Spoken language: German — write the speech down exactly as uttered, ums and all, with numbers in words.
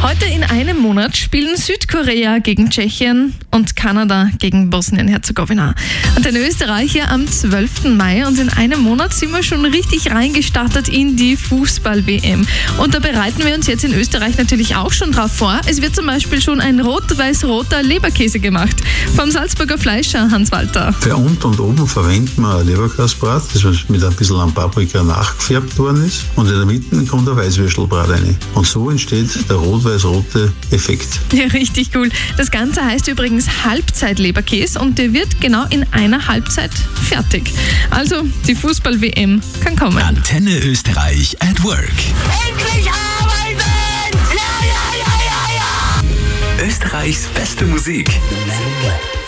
Heute in einem Monat spielen Südkorea gegen Tschechien und Kanada gegen Bosnien-Herzegowina. Und den Österreicher am zwölften Mai. Und in einem Monat sind wir schon richtig reingestartet in die Fußball-W M. Und da bereiten wir uns jetzt in Österreich natürlich auch schon drauf vor. Es wird zum Beispiel schon ein rot-weiß-roter Leberkäse gemacht. Vom Salzburger Fleischer Hans-Walter. Für unten und oben verwenden wir ein Leberkäsebrat, das mit ein bisschen an Paprika nachgefärbt worden ist. Und in der Mitte kommt ein Weißwürstelbrat rein. Und so entsteht der rot-weiß-rote Effekt. Ja, richtig cool. Das Ganze heißt übrigens Halbzeit-Leberkäse und der wird genau in einer Halbzeit fertig. Also, die Fußball-W M kann kommen. Antenne Österreich at Work. Endlich arbeiten! Ja, ja, ja, ja, ja! Österreichs beste Musik.